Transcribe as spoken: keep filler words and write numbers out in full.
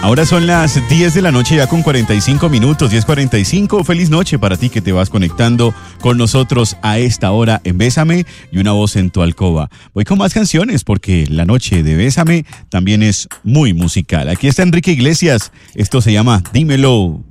Ahora son las diez de la noche ya con cuarenta y cinco minutos, diez cuarenta y cinco. Feliz noche para ti que te vas conectando con nosotros a esta hora en Bésame y una voz en tu alcoba. Voy con más canciones porque la noche de Bésame también es muy musical. Aquí está Enrique Iglesias, esto se llama Dímelo.